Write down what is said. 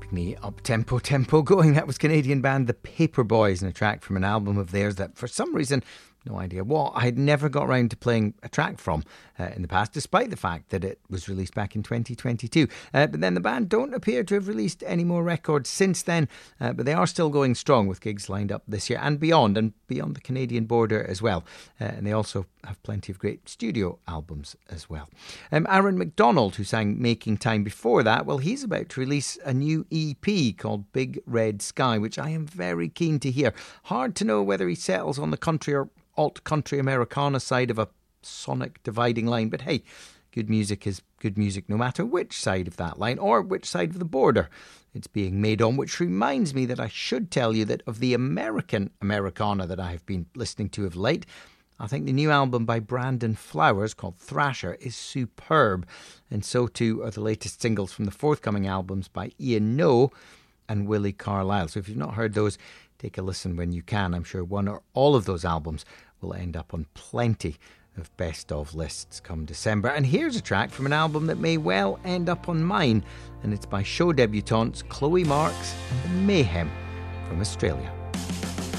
Me up tempo going. That was Canadian band The Paperboys and a track from an album of theirs that for some reason, no idea what, I had never got around to playing a track from in the past, despite the fact that it was released back in 2022. But then the band don't appear to have released any more records since then, but they are still going strong with gigs lined up this year and beyond the Canadian border as well. And they also have plenty of great studio albums as well. Aaron McDonald, who sang Making Time before that, well, he's about to release a new EP called Big Red Sky, which I am very keen to hear. Hard to know whether he settles on the country or alt-country Americana side of a sonic dividing line, but hey, good music is good music no matter which side of that line or which side of the border it's being made on, which reminds me that I should tell you that of the American Americana that I have been listening to of late, I think the new album by Brandon Flowers called Thrasher is superb, and so too are the latest singles from the forthcoming albums by Ian Noe and Willie Carlisle. So if you've not heard those, take a listen when you can. I'm sure one or all of those albums will end up on plenty of best of lists come December. And here's a track from an album that may well end up on mine, and it's by show debutantes Chloe Marks and the Mayhem from Australia.